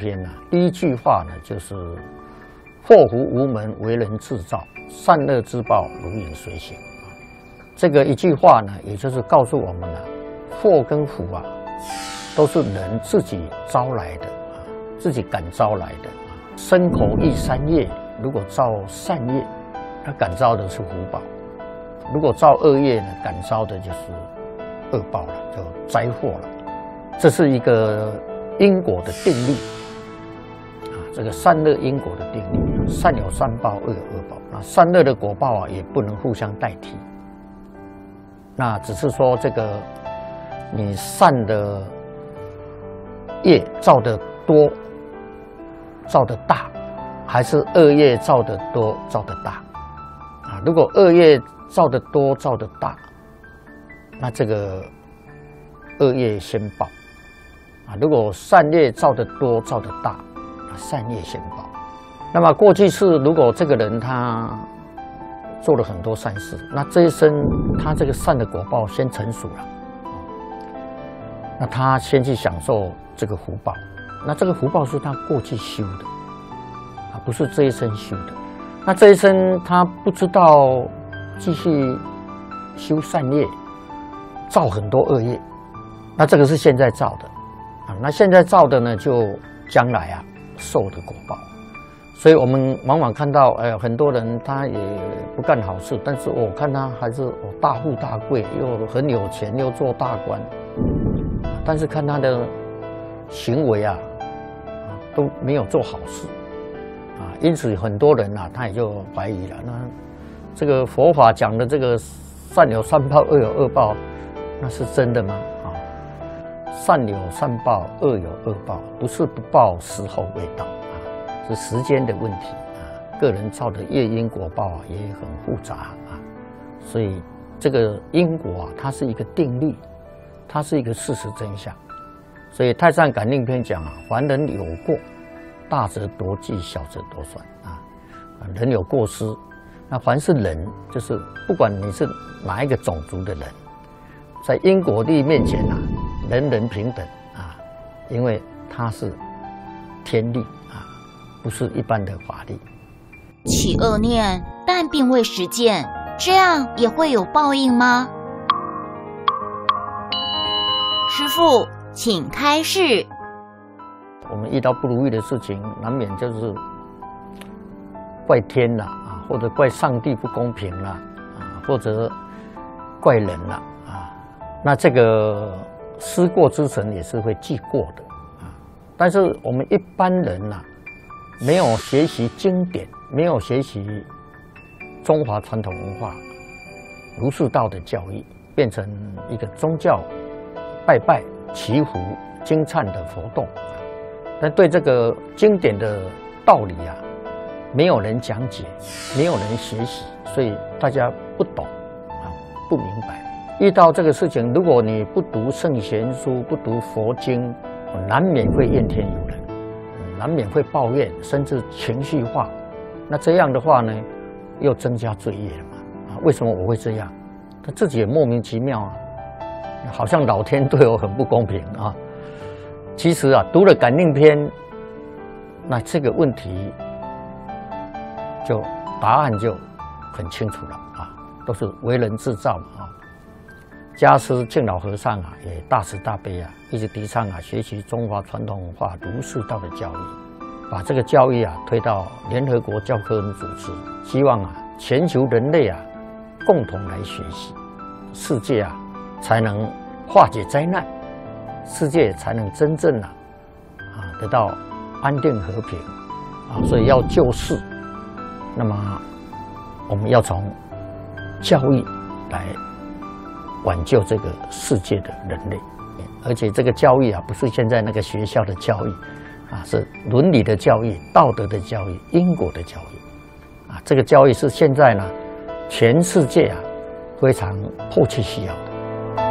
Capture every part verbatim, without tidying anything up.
篇》啊，第一句话呢就是“祸福无门，为人自造；善恶之报，如影随形”。这个一句话呢，也就是告诉我们啊，祸跟福啊，都是人自己招来的啊，自己感招来的啊。身口意三业，如果造善业，他感召的是福报；如果造恶业呢，感召的就是恶报了，就灾祸了。这是一个因果的定律啊，这个善恶因果的定律，善有善报，恶有恶报。那善恶的果报啊，也不能互相代替。那只是说，这个你善的业造得多，造得大，还是恶业造得多，造得大？啊，如果恶业造得多，造得大，那这个恶业先报；啊，如果善业造得多，造得大，那善业先报。那么过去是，如果这个人他做了很多善事，那这一生他这个善的果报先成熟了，那他先去享受这个福报，那这个福报是他过去修的，啊，不是这一生修的。那这一生他不知道继续修善业，造很多恶业，那这个是现在造的，啊，那现在造的呢，就将来啊受的果报。所以我们往往看到，哎，很多人他也不干好事，但是我看他还是哦大富大贵，又很有钱，又做大官，但是看他的行为啊，啊都没有做好事，啊，因此很多人啊，他也就怀疑了，那这个佛法讲的这个善有善报，恶有恶报，那是真的吗？啊，善有善报，恶有恶报，不是不报，时候未到。是时间的问题啊，个人造的业因果报啊也很复杂啊，所以这个因果啊，它是一个定律，它是一个事实真相。所以《太上感应篇》讲啊，凡人有过，大则多记，小则多算啊。人有过失，那凡是人，就是不管你是哪一个种族的人，在因果律面前啊，人人平等啊，因为它是天律。不是一般的法律。 起恶念，但并未实践，这样也会有报应吗？师父，请开示。 我们遇到不如意的事情，难免就是怪天啦，啊，或者怪上帝不公平啦，啊，或者怪人啦，啊，那这个思过之神也是会记过的啊。但是我们一般人呐，没有学习经典，没有学习中华传统文化、儒释道的教育，变成一个宗教拜拜、祈福、经忏的活动。但对这个经典的道理啊，没有人讲解，没有人学习，所以大家不懂啊，不明白。遇到这个事情，如果你不读圣贤书，不读佛经，难免会怨天尤人。难免会抱怨，甚至情绪化。那这样的话呢，又增加罪业了嘛？啊，为什么我会这样？他自己也莫名其妙啊，好像老天对我很不公平啊。其实啊，读了感应篇，那这个问题就答案就很清楚了啊，都是为人自造嘛啊。家师敬老和尚啊，也大慈大悲啊，一直提倡啊，学习中华传统文化儒释道的教育，把这个教育啊推到联合国教科文组织，希望啊全球人类啊共同来学习，世界啊才能化解灾难，世界才能真正啊啊得到安定和平啊，所以要救世，那么我们要从教育来挽救这个世界的人类，而且这个教育啊，不是现在那个学校的教育，啊，是伦理的教育、道德的教育、因果的教育，啊，这个教育是现在呢，全世界啊非常迫切需要的。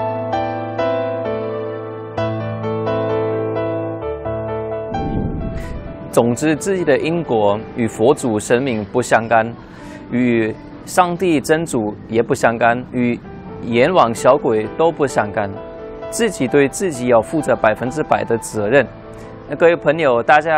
总之，自己的因果与佛祖神明不相干，与上帝真主也不相干，与阎王小鬼都不相干，自己对自己要负责百分之百的责任。那各位朋友，大家。